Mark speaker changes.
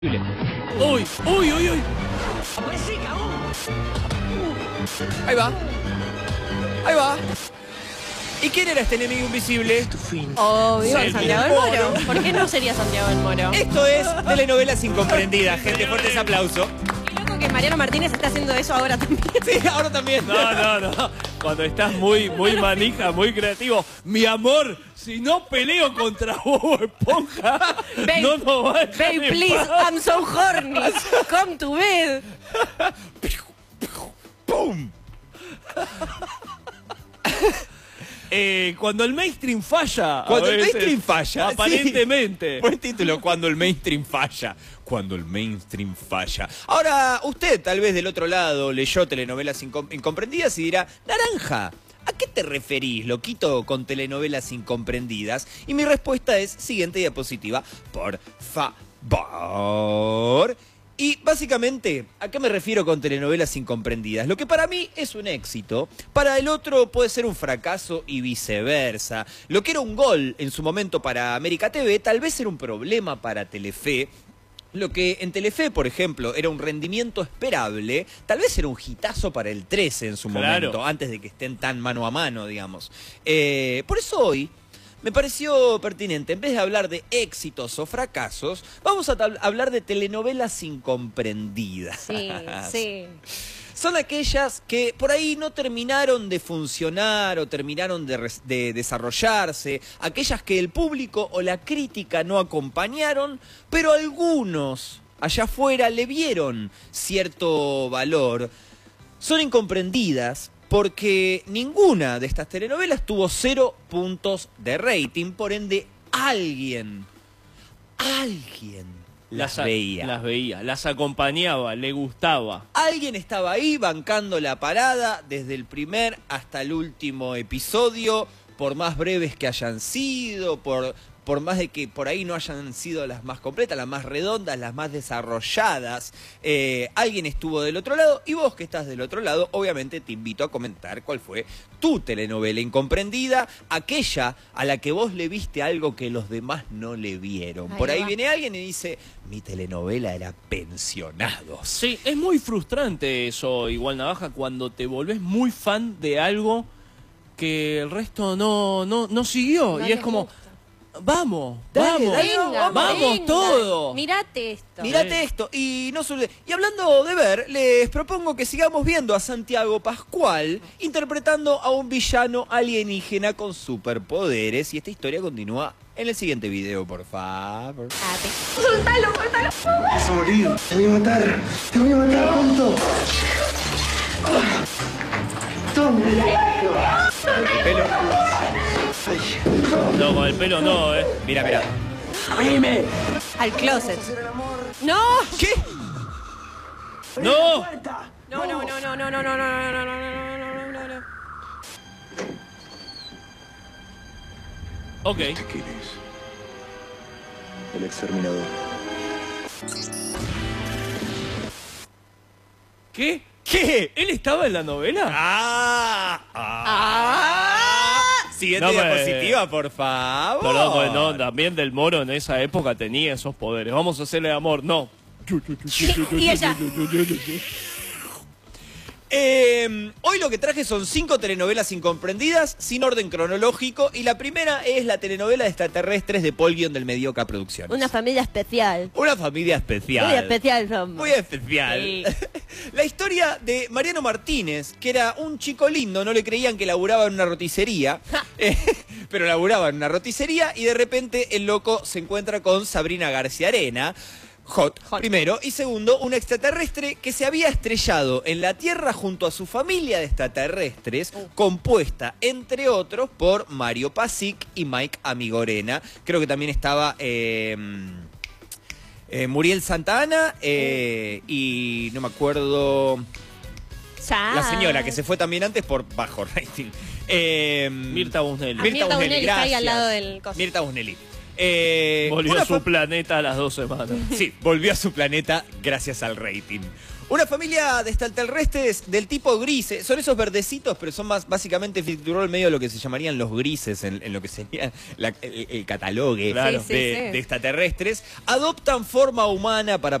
Speaker 1: Uy, uy, uy, uy. Ahí va. Ahí va. ¿Y quién era este enemigo invisible?
Speaker 2: Obvio,
Speaker 1: Sí,
Speaker 2: Santiago del Moro. ¿Por qué no sería Santiago del Moro?
Speaker 1: Esto es telenovelas incomprendidas, gente. Fuertes aplausos.
Speaker 2: Qué loco que Mariano Martínez está haciendo eso ahora también.
Speaker 1: Sí, ahora también.
Speaker 3: No. Cuando estás muy manija, muy creativo. Mi amor, si no peleo contra Bob Esponja,
Speaker 2: Babe,
Speaker 3: no nos va a dejar
Speaker 2: Babe,
Speaker 3: en
Speaker 2: please,
Speaker 3: paz.
Speaker 2: I'm so horny. Come to bed.
Speaker 1: ¡Pum!
Speaker 3: Cuando el mainstream falla.
Speaker 1: Cuando
Speaker 3: a
Speaker 1: el
Speaker 3: veces,
Speaker 1: mainstream falla.
Speaker 3: Aparentemente.
Speaker 1: Sí. Buen título, cuando el mainstream falla. Cuando el mainstream falla. Ahora, usted tal vez del otro lado leyó telenovelas incomprendidas y dirá, Naranja, ¿a qué te referís, loquito, con telenovelas incomprendidas? Y mi respuesta es, siguiente diapositiva, por favor. Y básicamente, ¿a qué me refiero con telenovelas incomprendidas? Lo que para mí es un éxito, para el otro puede ser un fracaso y viceversa. Lo que era un gol en su momento para América TV, tal vez era un problema para Telefe. Lo que en Telefe, por ejemplo, era un rendimiento esperable, tal vez era un hitazo para el 13 en su momento, antes de que estén tan mano a mano, digamos. Por eso hoy me pareció pertinente, en vez de hablar de éxitos o fracasos, vamos a hablar de telenovelas incomprendidas.
Speaker 2: Sí.
Speaker 1: Son aquellas que por ahí no terminaron de funcionar o terminaron de desarrollarse, aquellas que el público o la crítica no acompañaron, pero algunos allá afuera le vieron cierto valor. Son incomprendidas porque ninguna de estas telenovelas tuvo 0 puntos de rating, por ende alguien las veía.
Speaker 3: Las acompañaba, le gustaba.
Speaker 1: Alguien estaba ahí bancando la parada desde el primer hasta el último episodio, por más breves que hayan sido, por más de que por ahí no hayan sido las más completas, las más redondas, las más desarrolladas. Alguien estuvo del otro lado y vos que estás del otro lado, obviamente te invito a comentar cuál fue tu telenovela incomprendida, aquella a la que vos le viste algo que los demás no le vieron. Por ahí viene alguien y dice, mi telenovela era Pensionados.
Speaker 3: Sí, es muy frustrante eso, igual Navaja, cuando te volvés muy fan de algo que el resto no siguió.
Speaker 2: No
Speaker 3: y es
Speaker 2: les
Speaker 3: como,
Speaker 2: gusta.
Speaker 3: Vamos,
Speaker 2: Venga,
Speaker 3: vamos todo.
Speaker 2: Mirate esto.
Speaker 1: Mirate esto. Y hablando de ver, les propongo que sigamos viendo a Santiago Pascual interpretando a un villano alienígena con superpoderes. Y esta historia continúa en el siguiente video, por favor.
Speaker 2: Soltalo.
Speaker 4: Vas a morir. Te voy a matar pronto. Toma.
Speaker 1: El pelo.
Speaker 3: No, con el pelo no,
Speaker 1: Mira.
Speaker 4: ¡Abrime!
Speaker 2: Al closet. No.
Speaker 1: ¿Qué?
Speaker 3: ¡No!
Speaker 2: No.
Speaker 3: Ok.
Speaker 4: ¿Quién es? El exterminador.
Speaker 3: ¿Qué?
Speaker 1: ¿Qué?
Speaker 3: ¿Él estaba en la novela?
Speaker 1: Siguiente
Speaker 3: No,
Speaker 1: diapositiva, por favor.
Speaker 3: Perdón, pues no, también Del Moro en esa época tenía esos poderes. Vamos a hacerle amor, no.
Speaker 2: Y ella.
Speaker 1: Hoy lo que traje son 5 telenovelas incomprendidas, sin orden cronológico, y la primera es la telenovela de extraterrestres de Paul Guion del Medioca Producciones.
Speaker 2: Una familia especial.
Speaker 1: Una familia especial.
Speaker 2: Muy especial somos.
Speaker 1: Muy especial.
Speaker 2: Sí.
Speaker 1: La historia de Mariano Martínez, que era un chico lindo, no le creían que laburaba en una roticería, pero laburaba en una roticería y de repente el loco se encuentra con Sabrina García Arena. Hot, primero, y segundo, un extraterrestre que se había estrellado en la Tierra junto a su familia de extraterrestres, compuesta, entre otros, por Mario Pasic y Mike Amigorena. Creo que también estaba Muriel Santana y no me acuerdo... La señora, que se fue también antes por bajo rating.
Speaker 3: Mirta Busnelli.
Speaker 2: Mirta Busnelli está ahí al lado del coso.
Speaker 1: Mirta Busnelli.
Speaker 3: Volvió a su planeta a las 2 semanas.
Speaker 1: Sí, volvió a su planeta gracias al rating. Una familia de extraterrestres del tipo grises, son esos verdecitos, pero son más básicamente figuró en medio de lo que se llamarían los grises, en lo que sería el catalogue
Speaker 3: Claro.
Speaker 1: de extraterrestres, adoptan forma humana para